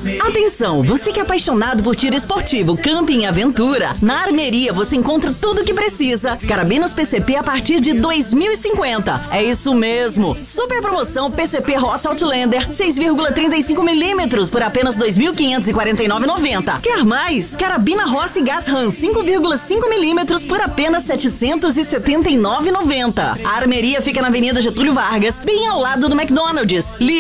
Atenção, você que é apaixonado por tiro esportivo, camping e aventura, na Armeria você encontra tudo o que precisa. Carabinas PCP a partir de 2.050. É isso mesmo. Super promoção PCP Ross Outlander 6,35mm por apenas 2.549,90. Quer mais? Carabina Rossi Gas Ram 5,5mm por apenas 779,90. A Armeria fica na Avenida Getúlio Vargas, bem ao lado do McDonald's.